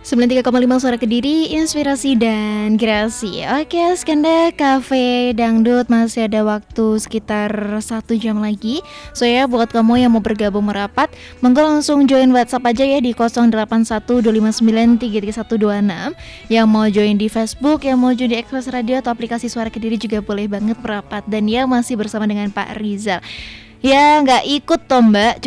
93,5 Suara Kediri, inspirasi dan kreasi. Oke, Skanda Cafe Dangdut masih ada waktu sekitar 1 jam lagi. So ya, buat kamu yang mau bergabung merapat, monggo langsung join WhatsApp aja ya di 081259333126. Yang mau join di Facebook, yang mau join di Express Radio atau aplikasi Suara Kediri juga boleh banget merapat. Dan ya masih bersama dengan Pak Rizal. Ya nggak ikut toh Mbak,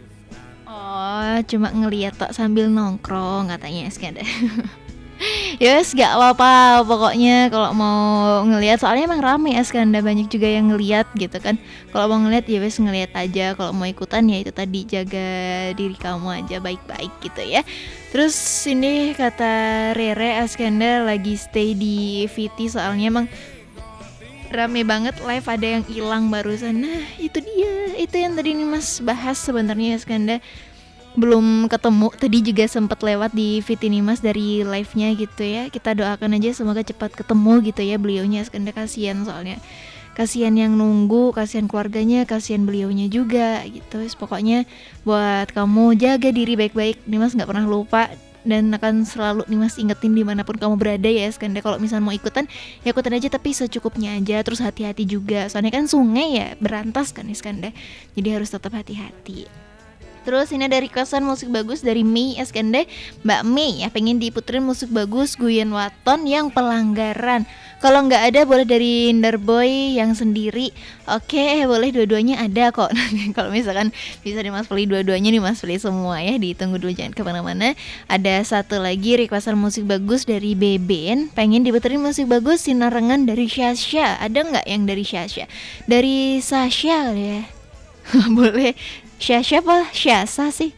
cuma ngeliat tok sambil nongkrong katanya Skanda. Yes, gak apa-apa pokoknya kalau mau ngelihat, soalnya emang rame Skanda, banyak juga yang ngeliat gitu kan. Kalau mau ngeliat ya wes ngeliat aja, kalau mau ikutan ya itu tadi, jaga diri kamu aja baik-baik gitu ya. Terus ini kata Rere, Skanda lagi stay di VT soalnya emang rame banget live, ada yang hilang barusan. Nah itu dia, itu yang tadi nih Mas bahas sebenarnya Skanda, belum ketemu, tadi juga sempat lewat di Fitinimas dari live-nya gitu ya. Kita doakan aja semoga cepat ketemu gitu ya beliaunya. Skanda kasihan, soalnya kasihan yang nunggu, kasihan keluarganya, kasihan beliaunya juga gitu. Pokoknya buat kamu jaga diri baik-baik, Nimas nggak pernah lupa dan akan selalu Nimas ingetin dimanapun kamu berada ya Skanda. Kalau misalnya mau ikutan ya ikutan aja, tapi secukupnya aja, terus hati-hati juga soalnya kan sungai ya, berantas kan Skanda, jadi harus tetap hati-hati. Terus ini ada requestan musik bagus dari Mei Skanda. Mbak Mei ya pengen diputerin musik bagus Guyen Waton yang Pelanggaran. Kalau nggak ada boleh dari Inderboy yang Sendiri. Oke, boleh, dua-duanya ada kok. Kalau misalkan bisa Dimas pilih dua-duanya, Dimas pilih semua ya. Ditunggu dulu, jangan kemana-mana. Ada satu lagi requestan musik bagus dari Beben, pengen diputerin musik bagus Sinarengan dari Syasha. Ada nggak yang dari Syasha? Dari Sasha ya. Boleh. Syasha apa? Syasa sih?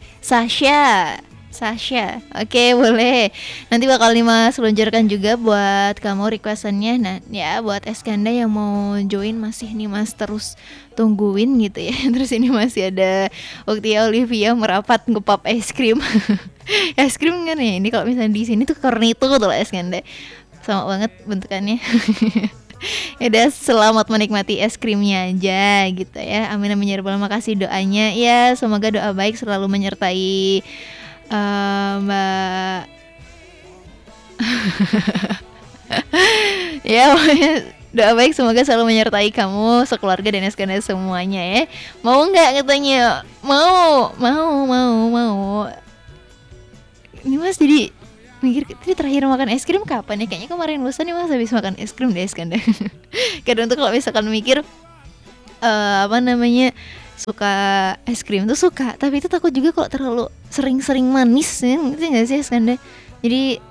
Sasha. Oke, boleh. Nanti bakal Dimas luncurkan juga buat kamu requestannya. Nah, ya buat Skanda yang mau join masih nih Mas terus tungguin gitu ya. Terus ini masih ada Uktia Olivia merapat ngepop es krim. Es krim kan ya? Ini kalau misalnya di sini tuh Cornito tuh lah Skanda. Sama banget bentukannya. Ya udah, selamat menikmati es krimnya aja gitu ya. Amin amin ya rabbal, makasih doanya ya, semoga doa baik selalu menyertai Mbak. Ya pokoknya doa baik semoga selalu menyertai kamu, sekeluarga dan Skanda semuanya ya. Mau nggak katanya? Mau. Ini Mas jadi mikir, tadi terakhir makan es krim kapan ya? Kayaknya kemarin lusa nih Mas habis makan es krim deh Skanda. Kadang tuh kalau misalkan mikir suka es krim tuh suka, tapi itu takut juga kalau terlalu sering-sering manis ya, ngerti gak sih Skanda? Jadi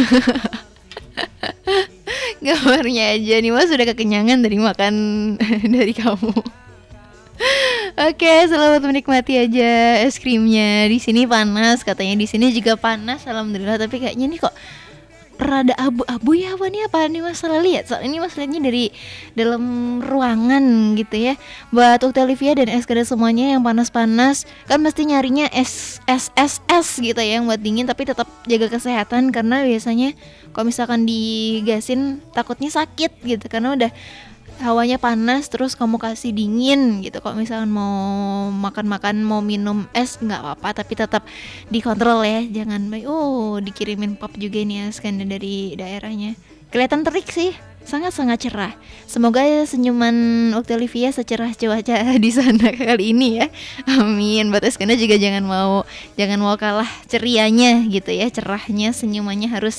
gambarnya aja nih Mas sudah kekenyangan dari makan dari kamu. Oke, selamat menikmati aja es krimnya. Di sini panas katanya, di sini juga panas alhamdulillah, tapi kayaknya nih kok rada abu-abu ya, apa nih Mas salah lihat? Soalnya ini Mas lihatnya dari dalam ruangan gitu ya. Buat Ukta Olivia dan Skanda semuanya yang panas-panas, kan mesti nyarinya es gitu ya, yang buat dingin tapi tetap jaga kesehatan, karena biasanya kalau misalkan digasin takutnya sakit gitu, karena udah hawanya panas terus kamu kasih dingin gitu. Kalau misalkan mau makan mau minum es nggak apa-apa, tapi tetap dikontrol ya, jangan dikirimin pop juga nih ya Skanda dari daerahnya. Kelihatan terik sih, sangat-sangat cerah. Semoga senyuman Ukta Olivia secerah cuaca di sana kali ini ya. Amin. Buat Skanda juga jangan mau kalah cerianya gitu ya, cerahnya, senyumannya harus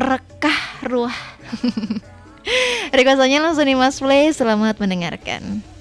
merekah ruah. Requestannya langsung di Mas Play, selamat mendengarkan.